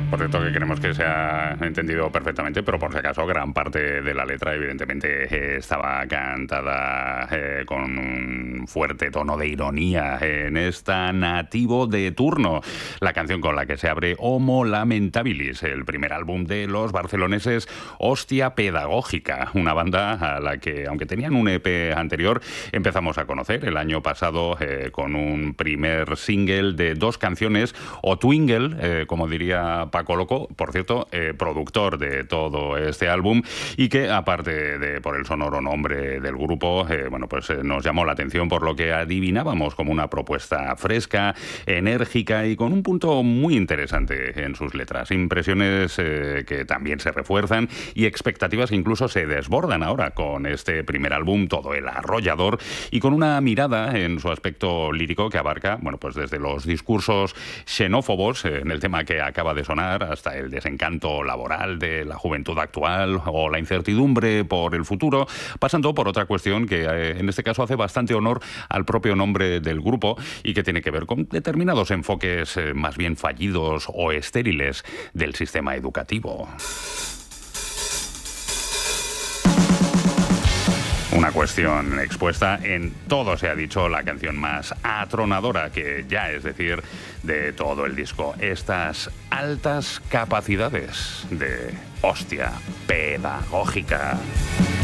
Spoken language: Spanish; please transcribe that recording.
Por cierto, que queremos que sea entendido perfectamente, pero por si acaso, gran parte de la letra, evidentemente, estaba cantada con un fuerte tono de ironía en esta Nativo de turno, la canción con la que se abre Homo Lamentabilis, el primer álbum de los barceloneses Hostia Pedagógica, una banda a la que, aunque tenían un EP anterior, empezamos a conocer el año pasado con un primer single de 2 canciones, o twingle, como diría Paco Loco, por cierto, productor de todo este álbum, y que, aparte de por el sonoro nombre del grupo, nos llamó la atención por lo que adivinábamos como una propuesta fresca, enérgica y con un punto muy interesante en sus letras. Impresiones que también se refuerzan y expectativas que incluso se desbordan ahora con este primer álbum, todo el arrollador, y con una mirada en su aspecto lírico que abarca, desde los discursos xenófobos en el tema que acaba de sonar, hasta el desencanto laboral de la juventud actual o la incertidumbre por el futuro, pasando por otra cuestión que en este caso hace bastante honor al propio nombre del grupo y que tiene que ver con determinados enfoques más bien fallidos o estériles del sistema educativo. Una cuestión expuesta en Todo se ha dicho, la canción más atronadora que ya es decir de todo el disco. Estas altas capacidades de hostia pedagógica.